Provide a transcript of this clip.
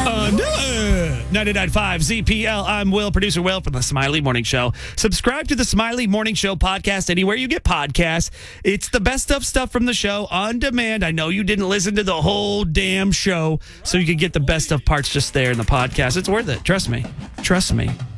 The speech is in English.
99.5 ZPL. I'm Will, producer Will from the Smiley Morning Show. Subscribe to the Smiley Morning Show podcast anywhere you get podcasts. It's the best of stuff from the show on demand. I know you didn't listen to the whole damn show, so you can get the best of parts just there in the podcast. It's worth it. Trust me. Trust me.